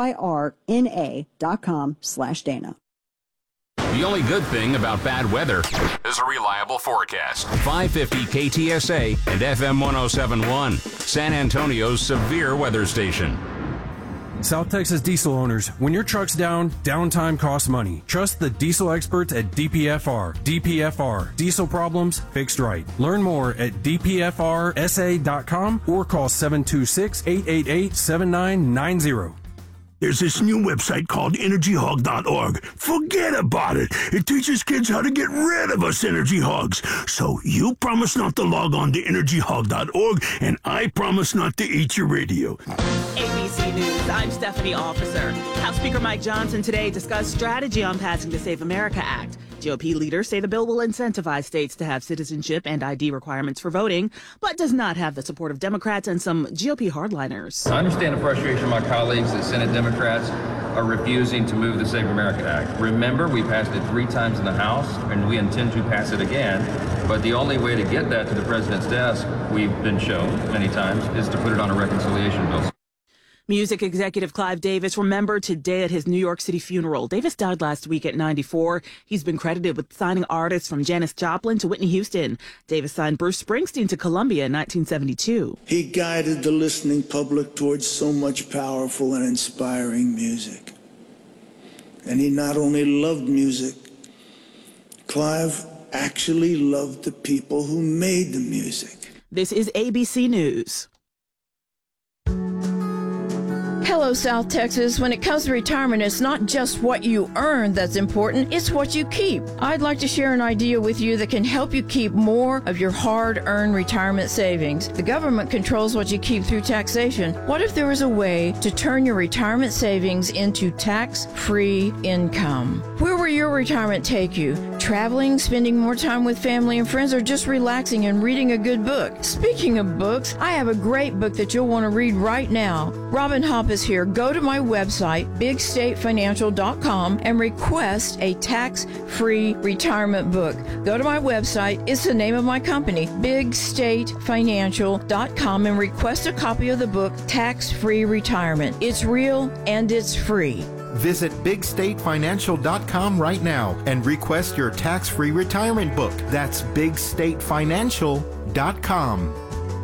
BYRNA.com/Dana. The only good thing about bad weather is a reliable forecast. 550 KTSA and FM 1071, San Antonio's severe weather station. South Texas diesel owners, when your truck's down, downtime costs money. Trust the diesel experts at DPFR. DPFR, diesel problems fixed right. Learn more at dpfrsa.com or call 726-888-7990. There's this new website called EnergyHog.org. Forget about it. It teaches kids how to get rid of us energy hogs. So you promise not to log on to EnergyHog.org, and I promise not to eat your radio. ABC News, I'm Stephanie Officer. House Speaker Mike Johnson today discussed strategy on passing the Save America Act. GOP leaders say the bill will incentivize states to have citizenship and ID requirements for voting, but does not have the support of Democrats and some GOP hardliners. I understand the frustration of my colleagues that Senate Democrats are refusing to move the Save America Act. Remember, we passed it 3 times in the House, and we intend to pass it again. But the only way to get that to the president's desk, we've been shown many times, is to put it on a reconciliation bill. Music executive Clive Davis remembered today at his New York City funeral. Davis died last week at 94. He's been credited with signing artists from Janis Joplin to Whitney Houston. Davis signed Bruce Springsteen to Columbia in 1972. He guided the listening public towards so much powerful and inspiring music. And he not only loved music, Clive actually loved the people who made the music. This is ABC News. Hello, South Texas. When it comes to retirement, it's not just what you earn that's important, it's what you keep. I'd like to share an idea with you that can help you keep more of your hard-earned retirement savings. The government controls what you keep through taxation. What if there was a way to turn your retirement savings into tax-free income? Where will your retirement take you? Traveling, spending more time with family and friends, or just relaxing and reading a good book? Speaking of books, I have a great book that you'll want to read right now. Robin Hopp is here. Go to my website, bigstatefinancial.com, and request a tax-free retirement book. Go to my website. It's the name of my company, bigstatefinancial.com, and request a copy of the book, Tax-Free Retirement. It's real and it's free. Visit bigstatefinancial.com right now and request your tax-free retirement book. That's bigstatefinancial.com.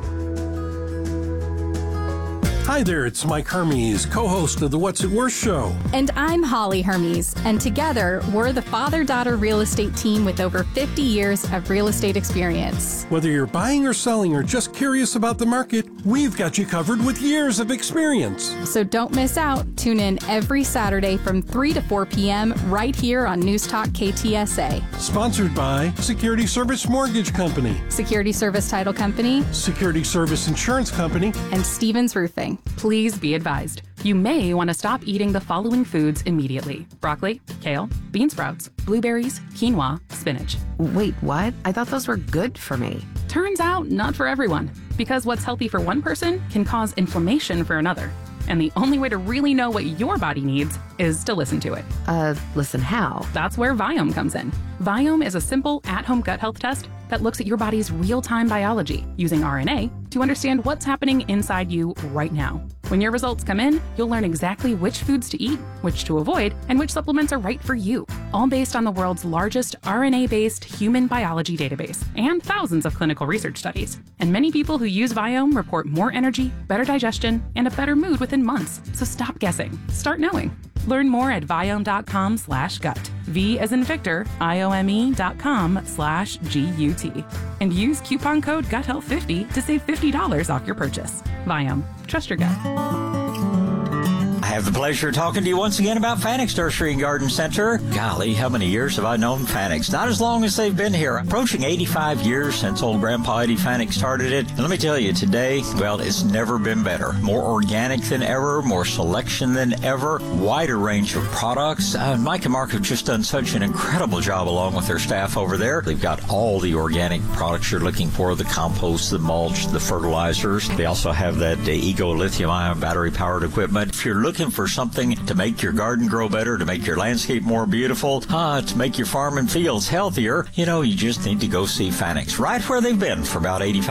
Hi there, it's Mike Hermes, co-host of the What's It Worth show. And I'm Holly Hermes, and together we're the father-daughter real estate team with over 50 years of real estate experience. Whether you're buying or selling or just curious about the market, we've got you covered with years of experience. So don't miss out. Tune in every Saturday from 3 to 4 p.m. right here on News Talk KTSA. Sponsored by Security Service Mortgage Company, Security Service Title Company, Security Service Insurance Company, and Stevens Roofing. Please be advised. You may want to stop eating the following foods immediately: broccoli, kale, bean sprouts, blueberries, quinoa, spinach. Wait, what? I thought those were good for me. Turns out not for everyone, because what's healthy for one person can cause inflammation for another. And the only way to really know what your body needs is to listen to it. Listen how? That's where Viome comes in. Viome is a simple at-home gut health test that looks at your body's real-time biology using RNA to understand what's happening inside you right now. When your results come in, you'll learn exactly which foods to eat, which to avoid, and which supplements are right for you, all based on the world's largest RNA-based human biology database and thousands of clinical research studies. And many people who use Viome report more energy, better digestion, and a better mood within months. So stop guessing. Start knowing. Learn more at Viome.com/gut. V as in Victor, IOME.com/GUT. And use coupon code GUTHEALTH50 to save $50 off your purchase. Viome. Trust your gut. I have the pleasure of talking to you once again about Fanix Nursery and Garden Center. Golly, how many years have I known Fanix? Not as long as they've been here. Approaching 85 years since old Grandpa Eddie Fanix started it. And let me tell you, today, well, it's never been better. More organic than ever, more selection than ever, wider range of products. Mike and Mark have just done such an incredible job along with their staff over there. They've got all the organic products you're looking for, the compost, the mulch, the fertilizers. They also have that Ego lithium-ion battery-powered equipment. If you're looking for something to make your garden grow better, to make your landscape more beautiful, to make your farm and fields healthier, you just need to go see Fanix, right where they've been for about 85